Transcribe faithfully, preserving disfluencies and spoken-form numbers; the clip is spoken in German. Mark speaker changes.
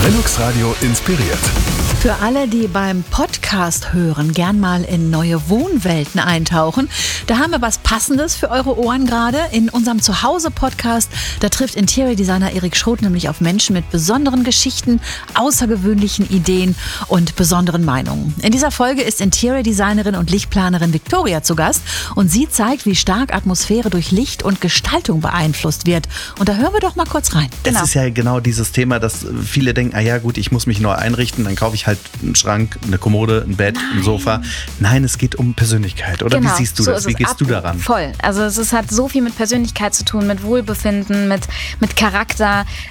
Speaker 1: Velux Radio inspiriert.
Speaker 2: Für alle, die beim Podcast hören, gern mal in neue Wohnwelten eintauchen, da haben wir was Passendes für eure Ohren gerade. In unserem Zuhause-Podcast, da trifft Interior Designer Erik Schroth nämlich auf Menschen mit besonderen Geschichten, außergewöhnlichen Ideen und besonderen Meinungen. In dieser Folge ist Interior Designerin und Lichtplanerin Victoria zu Gast und sie zeigt, wie stark Atmosphäre durch Licht und Gestaltung beeinflusst wird. Und da hören wir doch mal kurz rein.
Speaker 3: Das
Speaker 2: Genau.
Speaker 3: ist ja genau dieses Thema, dass viele denken, ah ja gut, ich muss mich neu einrichten, dann kaufe ich halt einen Schrank, eine Kommode, ein Bett,
Speaker 4: Nein.
Speaker 3: ein Sofa. Nein, es geht um Persönlichkeit, oder?
Speaker 4: Genau,
Speaker 3: Wie siehst du
Speaker 4: so
Speaker 3: das?
Speaker 4: ist
Speaker 3: Wie
Speaker 4: es.
Speaker 3: gehst
Speaker 4: Ab-
Speaker 3: du daran?
Speaker 4: Voll. Also es ist, hat so viel mit Persönlichkeit zu tun, mit Wohlbefinden, mit, mit Charakter.